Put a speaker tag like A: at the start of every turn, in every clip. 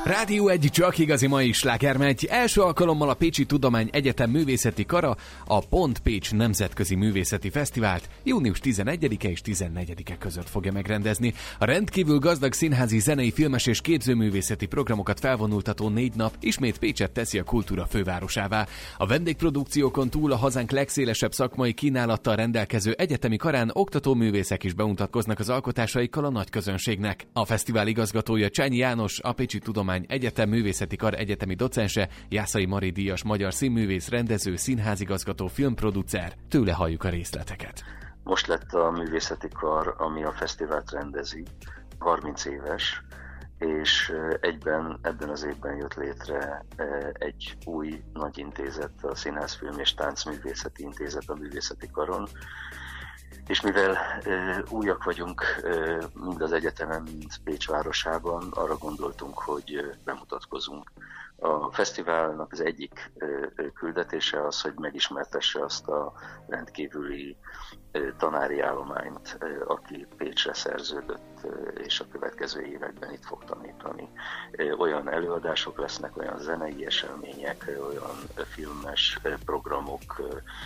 A: Rádió egy csak igazi mai slágermegy. Első alkalommal a Pécsi Tudományegyetem Művészeti Kara a Pont Pécs Nemzetközi Művészeti Fesztivált június 11-e és 14-e között fogja megrendezni. A rendkívül gazdag színházi, zenei, filmes és képzőművészeti programokat felvonultató 4 nap ismét Pécset teszi a kultúra fővárosává. A vendégprodukciókon túl a hazánk legszélesebb szakmai kínálattal rendelkező egyetemi karán oktatóművészek is bemutatkoznak az alkotásaikkal a nagy közönségnek. A fesztivál igazgatója Csányi János, a Pécsi Tudományegyetem Művészeti Kar egyetemi docense, Jászai Mari díjas magyar színművész, rendező, színházigazgató, filmproducer. Tőle halljuk a részleteket.
B: Most lett a Művészeti Kar, ami a fesztivált rendezi, 30 éves, és ebben az évben jött létre egy új nagy intézet, a Színház, Film és Táncművészeti Intézet a Művészeti Karon. És mivel újak vagyunk mind az egyetemen, mind Pécs városában, arra gondoltunk, hogy bemutatkozunk. A fesztiválnak az egyik küldetése az, hogy megismertesse azt a rendkívüli tanári állományt, aki Pécsre szerződött, és a következő években itt fog tanítani. Olyan előadások lesznek, olyan zenei események, olyan filmes programok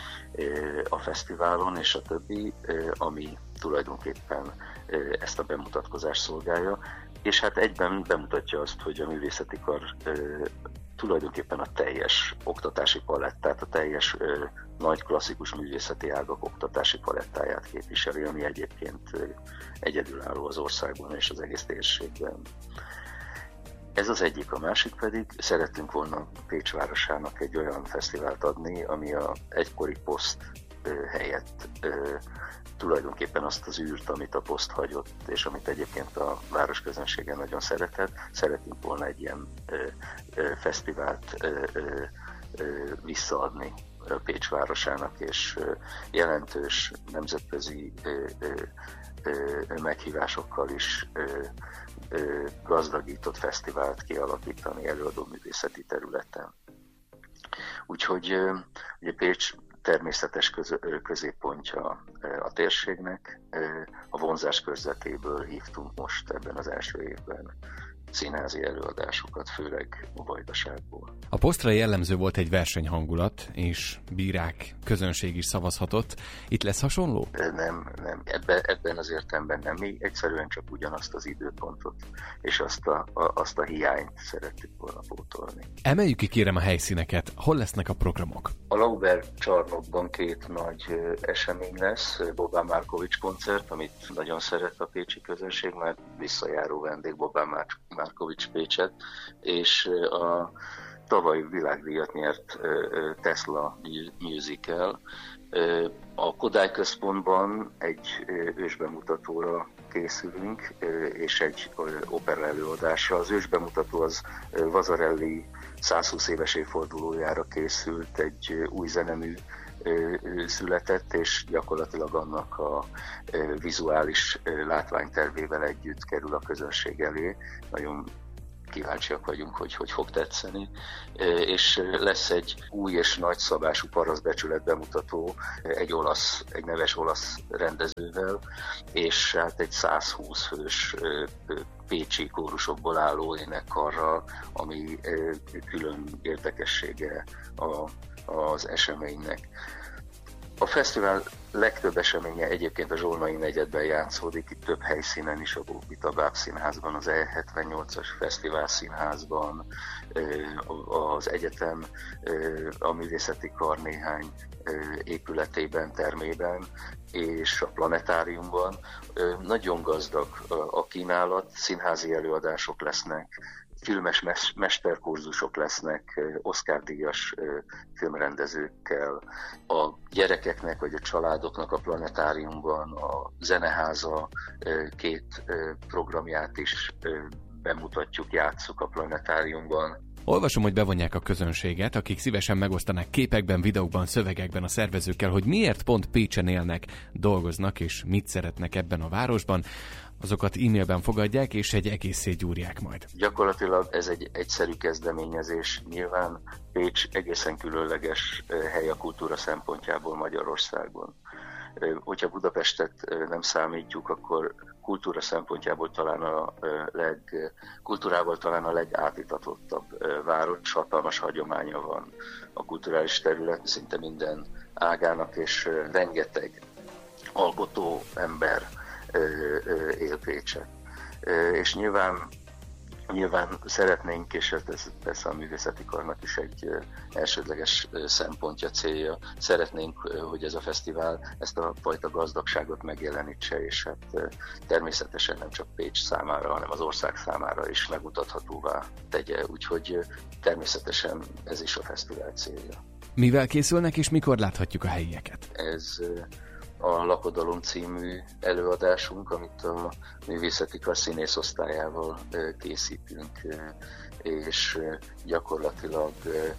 B: a fesztiválon, és a többi, ami tulajdonképpen ezt a bemutatkozást szolgálja. És hát egyben bemutatja azt, hogy a Művészeti Kar tulajdonképpen a teljes oktatási palettát, a teljes nagy klasszikus művészeti ágak oktatási palettáját képviseli, ami egyébként egyedülálló az országban és az egész térségben. Ez az egyik, a másik pedig szerettünk volna Pécs városának egy olyan fesztivált adni, ami a egykori poszt helyett tulajdonképpen azt az űrt, amit a poszt hagyott, és amit egyébként a város közönsége nagyon szeretett. Szeretünk volna egy ilyen fesztivált visszaadni Pécs városának, és jelentős nemzetközi meghívásokkal is gazdagított fesztivált kialakítani előadóművészeti területen. Úgyhogy ugye Pécs természetes középpontja a térségnek. A vonzás körzetéből hívtunk most ebben az első évben színházi előadásokat, főleg a Vajdaságból.
A: A posztra jellemző volt egy versenyhangulat, és bírák, közönség is szavazhatott. Itt lesz hasonló?
B: Nem. Ebben az értelemben nem. Mi egyszerűen csak ugyanazt az időpontot, és azt a hiányt szerettük volna pótolni.
A: Emeljük ki, kérem, a helyszíneket. Hol lesznek a programok?
B: A Lauber csarnokban 2 nagy esemény lesz. Bobán Markovics koncert, amit nagyon szeret a pécsi közönség, mert visszajáró vendég Bobán Markovics Pécset, és a tavaly világdíjat nyert Tesla musical. A Kodály Központban egy ősbemutatóra készülünk, és egy opera előadásra. Az ősbemutató az Vasarely 120 éves évfordulójára készült, egy új zenemű született, és gyakorlatilag annak a vizuális látványtervével együtt kerül a közönség elé. Nagyon kíváncsiak vagyunk, hogy fog tetszeni. És lesz egy új és nagyszabású parasztbecsület bemutató egy neves olasz rendezővel, és hát egy 120 fős pécsi kórusokból álló énekkarral, ami külön érdekessége az eseménynek. A fesztivál legtöbb eseménye egyébként a Zsolnai negyedben játszódik, itt több helyszínen is, a Bóbita Bábszínházban, az E78-as Fesztivál Színházban, az egyetem, a Művészeti Kar néhány épületében, termében, és a planetáriumban. Nagyon gazdag a kínálat, színházi előadások lesznek, filmes mesterkurzusok lesznek, Oscar-díjas filmrendezőkkel, a gyerekeknek vagy a családoknak a planetáriumban, a Zeneháza 2 programját is bemutatjuk, játsszuk a planetáriumban.
A: Olvasom, hogy bevonják a közönséget, akik szívesen megosztanák képekben, videókban, szövegekben a szervezőkkel, hogy miért pont Pécsen élnek, dolgoznak és mit szeretnek ebben a városban. Azokat e-mailben fogadják, és egy egészét gyúrják majd.
B: Gyakorlatilag ez egy egyszerű kezdeményezés. Nyilván Pécs egészen különleges hely a kultúra szempontjából Magyarországon. Hogyha Budapestet nem számítjuk, akkor kultúra szempontjából kultúrával talán a legátitatottabb város. Hatalmas hagyománya van a kulturális terület szinte minden ágának, és rengeteg alkotó ember él Pécset. És nyilván szeretnénk, és ez persze a művészeti karnak is egy elsődleges szempontja, célja, szeretnénk, hogy ez a fesztivál ezt a fajta gazdagságot megjelenítse, és hát természetesen nem csak Pécs számára, hanem az ország számára is megmutathatóvá tegye, úgyhogy természetesen ez is a fesztivál célja.
A: Mivel készülnek, és mikor láthatjuk a helyieket?
B: Ez a Lakodalom című előadásunk, amit a művészeti kar színészosztályával készítünk, és gyakorlatilag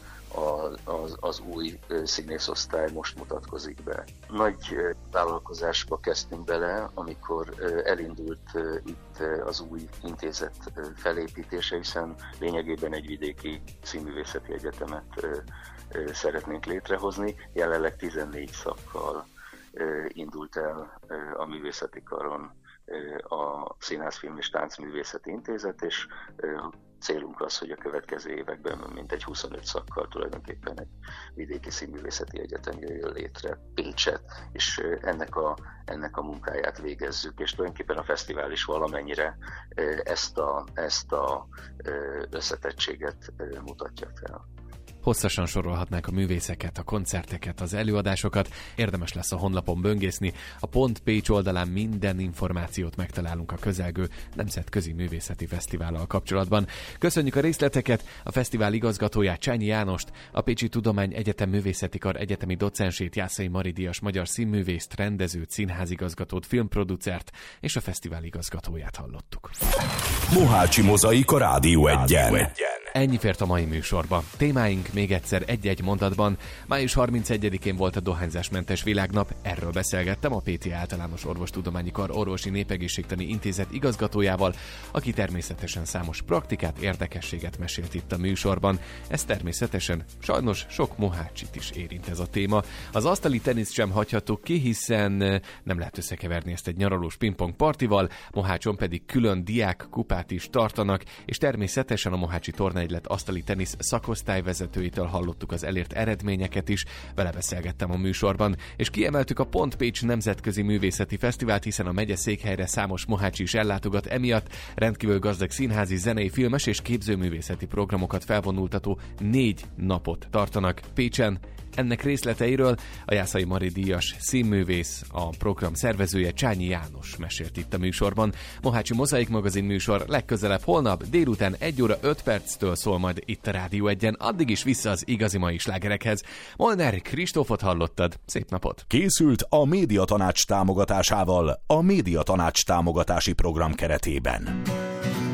B: az új színészosztály most mutatkozik be. Nagy vállalkozásba kezdtünk bele, amikor elindult itt az új intézet felépítése, hiszen lényegében egy vidéki színművészeti egyetemet szeretnénk létrehozni. Jelenleg 14 szakkal indult el a művészeti karon a Színház, Film és Táncművészeti Intézet, és célunk az, hogy a következő években mintegy 25 szakkal tulajdonképpen egy vidéki színművészeti egyetem jöjjön létre Pécset, és ennek a munkáját végezzük, és tulajdonképpen a fesztivál is valamennyire ezt a összetettséget mutatja fel.
A: Hosszasan sorolhatnák a művészeket, a koncerteket, az előadásokat, érdemes lesz a honlapon böngészni. A Pont Pécs oldalán minden információt megtalálunk a közelgő Nemzetközi Művészeti Fesztivállal kapcsolatban. Köszönjük a részleteket, a fesztivál igazgatóját, Csányi Jánost, a Pécsi Tudományegyetem Művészeti Kar egyetemi docensét, Jászai Mari díjas magyar színművészt, rendezőt, színházigazgatót, filmproducert és a fesztivál igazgatóját hallottuk.
C: Mohácsi Mozaik a Rádió Egyen.
A: Ennyi fért a mai műsorba. Témáink még egyszer egy-egy mondatban. Május 31-én volt a Dohányzásmentes Világnap, erről beszélgettem a PT Általános Orvostudományi Kar Orvosi Népegészségtani Intézet igazgatójával, aki természetesen számos praktikát, érdekességet mesélt itt a műsorban. Ez természetesen sajnos sok mohácsit is érint ez a téma. Az asztali teniszt sem hagyhattuk ki, hiszen nem lehet összekeverni ezt egy nyaralós pingpong partival, Mohácson pedig külön diák kupát is tartanak, és természetesen a mohácsi tornaegylet asztali tenisz szakosztályvezetőitől hallottuk az elért eredményeket is, vele beszélgettem a műsorban, és kiemeltük a Pont Pécs Nemzetközi Művészeti Fesztivált, hiszen a megye székhelyre számos mohácsi is ellátogat, emiatt rendkívül gazdag színházi, zenei, filmes és képzőművészeti programokat felvonultató 4 napot tartanak Pécsen. Ennek részleteiről a Jászai Mari díjas színművész, a program szervezője, Csányi János mesélt itt a műsorban. Mohácsi Mozaik magazin műsor legközelebb holnap délután 1 óra 5 perctől szól majd itt a Rádió Egyen. Addig is vissza az igazi mai slágerekhez. Molnár Kristófot hallottad. Szép napot!
C: Készült a Médiatanács támogatásával a Médiatanács támogatási program keretében.